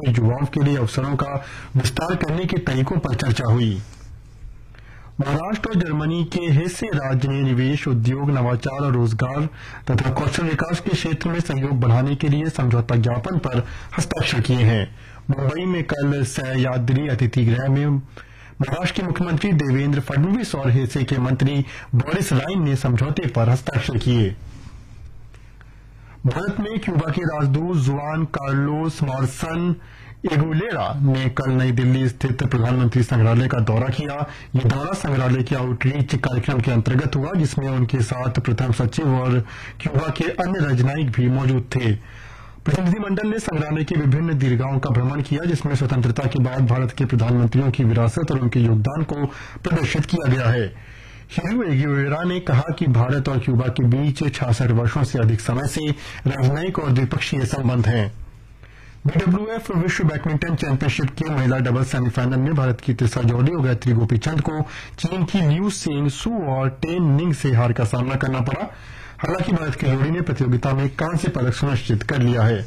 में युवाओं के लिए अवसरों का विस्तार करने के तरीकों पर चर्चा हुई। महाराष्ट्र और जर्मनी के हेसे राज्य ने निवेश, उद्योग, नवाचार और रोजगार तथा कौशल विकास के क्षेत्र में सहयोग बढ़ाने के लिए समझौता ज्ञापन पर हस्ताक्षर किए हैं। मुंबई में कल सह्याद्री अतिथि गृह में महाराष्ट्र के मुख्यमंत्री देवेंद्र फडणवीस और हेसे के मंत्री बोरिस राइन ने समझौते पर हस्ताक्षर किए। भारत में क्यूबा के राजदूत जुआन कार्लोस मार्सन एगुलेरा ने कल नई दिल्ली स्थित प्रधानमंत्री संग्रहालय का दौरा किया। ये दौरा संग्रहालय के आउटरीच कार्यक्रम के अंतर्गत हुआ, जिसमें उनके साथ प्रथम सचिव और क्यूबा के अन्य राजनयिक भी मौजूद थे। प्रतिनिधिमंडल ने संग्रहालय की विभिन्न दीर्घाओं का भ्रमण किया, जिसमें स्वतंत्रता के बाद भारत के प्रधानमंत्रियों की विरासत और उनके योगदान को प्रदर्शित किया गया है। हीरू एगुएरा ने कहा कि भारत और क्यूबा के बीच 66 वर्षों से अधिक समय से राजनयिक और द्विपक्षीय संबंध हैं। BWF विश्व बैडमिंटन चैंपियनशिप के महिला डबल सेमीफाइनल में भारत की तिस्सा जोड़ी और गायत्री गोपीचंद को चीन की लियू सेंग सू और टेन निंग से हार का सामना करना पड़ा। हालांकि भारत की जोड़ी ने प्रतियोगिता में कांस्य पदक सुनिश्चित कर लिया है।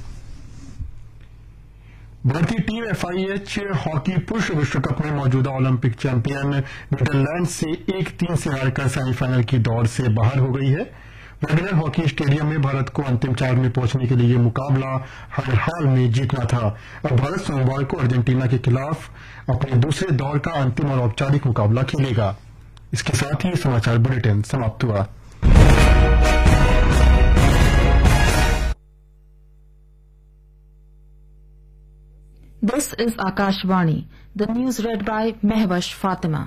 भारतीय टीम FIH हॉकी पुरुष विश्व कप में मौजूदा ओलंपिक चैंपियन नीदरलैंड से 1-3 से हारकर सेमीफाइनल की दौड़ से बाहर हो गई है। वैगनर हॉकी स्टेडियम में भारत को अंतिम 4 में पहुंचने के लिए ये मुकाबला हर हाल में जीतना था। अब भारत सोमवार को अर्जेंटीना के खिलाफ अपने दूसरे दौर का अंतिम और औपचारिक मुकाबला खेलेगा। इसके साथ ही समाचार बुलेटिन समाप्त हुआ। This is Akashvani. The news read by Mehwash Fatima.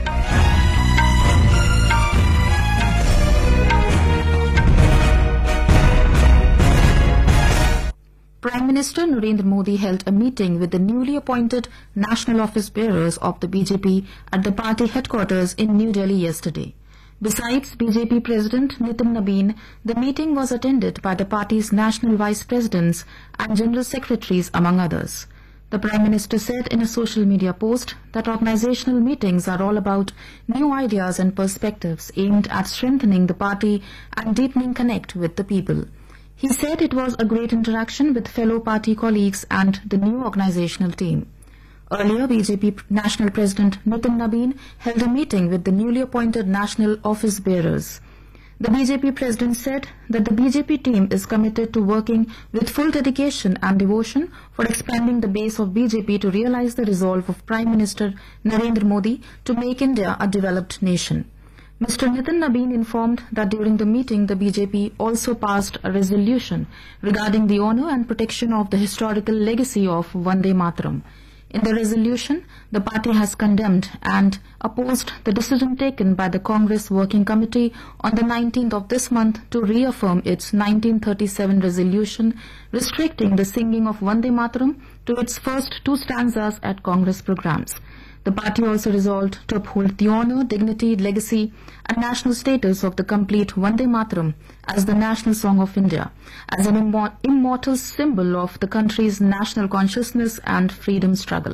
Prime Minister Narendra Modi held a meeting with the newly appointed national office bearers of the BJP at the party headquarters in New Delhi yesterday. Besides BJP President Nitin Nabin, the meeting was attended by the party's national vice presidents and general secretaries, among others. The Prime Minister said in a social media post that organizational meetings are all about new ideas and perspectives aimed at strengthening the party and deepening connect with the people. He said it was a great interaction with fellow party colleagues and the new organizational team. Earlier, BJP National President Nitin Nabin held a meeting with the newly appointed national office bearers. The BJP President said that the BJP team is committed to working with full dedication and devotion for expanding the base of BJP to realize the resolve of Prime Minister Narendra Modi to make India a developed nation. Mr. Nitin Nabin informed that during the meeting, the BJP also passed a resolution regarding the honor and protection of the historical legacy of Vande Mataram. In the resolution, the party has condemned and opposed the decision taken by the Congress Working Committee on the 19th of this month to reaffirm its 1937 resolution restricting the singing of Vande Mataram to its first 2 stanzas at Congress programs. The party also resolved to uphold the honor, dignity, legacy and national status of the complete Vande Mataram as the national song of India, as an immortal symbol of the country's national consciousness and freedom struggle.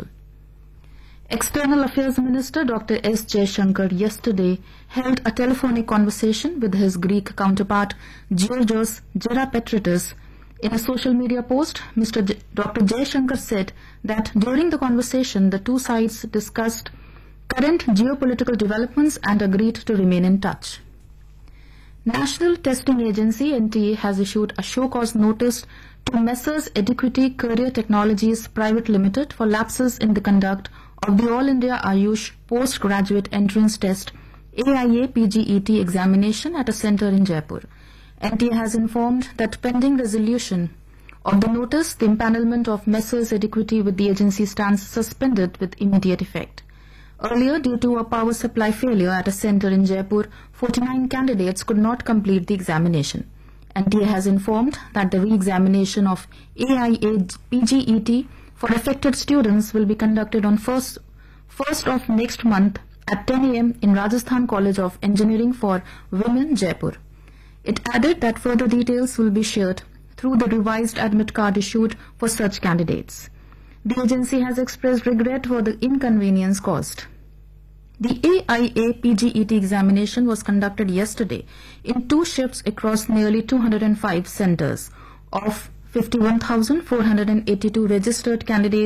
External Affairs Minister Dr. S. Jaishankar yesterday held a telephonic conversation with his Greek counterpart Georgios Gerapetritis. In a social media post, Dr. Jaishankar said that during the conversation, the two sides discussed current geopolitical developments and agreed to remain in touch. National Testing Agency NTA has issued a show-cause notice to Messrs Edequity Career Technologies Private Limited for lapses in the conduct of the All India Ayush Postgraduate Entrance Test AIA PGET examination at a centre in Jaipur. NTA has informed that pending resolution of the notice, the empanelment of Messrs Edequity with the agency stands suspended with immediate effect. Earlier, due to a power supply failure at a centre in Jaipur, 49 candidates could not complete the examination. NTA has informed that the re-examination of AIA PGET for affected students will be conducted on 1st of next month at 10 a.m. in Rajasthan College of Engineering for Women, Jaipur. It added that further details will be shared through the revised admit card issued for such candidates. The agency has expressed regret for the inconvenience caused. The AIA PGET examination was conducted yesterday in 2 shifts across nearly 205 centres. Of 51,482 registered candidates,